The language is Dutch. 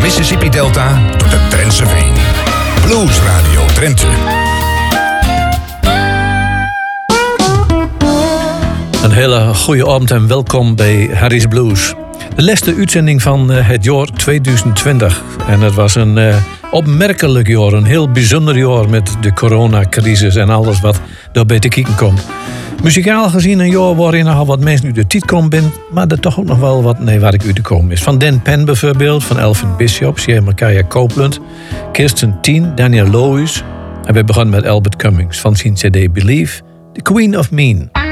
Mississippi Delta tot de Drentse Veen. Blues Radio Drenthe. Een hele goede avond en welkom bij Harry's Blues. De laatste uitzending van het jaar 2020. En het was een opmerkelijk jaar, een heel bijzonder jaar met de coronacrisis en alles wat daarbij te kijken komt. Muzikaal gezien een jaar waarin nogal wat mensen uit de tijd komen binnen, maar er toch ook nog wel wat waar ik uit te komen is. Van Dan Penn bijvoorbeeld, van Elvin Bishop, Sierra Micaiah Copeland, Kirsten Teen, Daniel Lewis. En we begonnen met Albert Cummings van zijn CD Believe, The Queen of Mean.